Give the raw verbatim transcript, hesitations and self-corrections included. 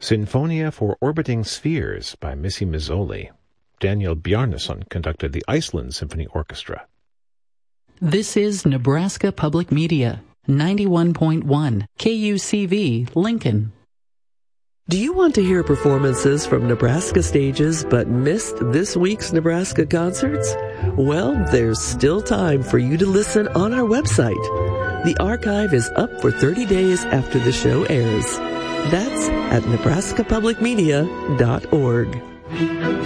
Sinfonia for Orbiting Spheres by Missy Mazzoli. Daniel Bjarnason conducted the Iceland Symphony Orchestra. This is Nebraska Public Media, ninety-one point one, K U C V, Lincoln. Do you want to hear performances from Nebraska stages but missed this week's Nebraska concerts? Well, there's still time for you to listen on our website. The archive is up for thirty days after the show airs. That's at nebraska public media dot org.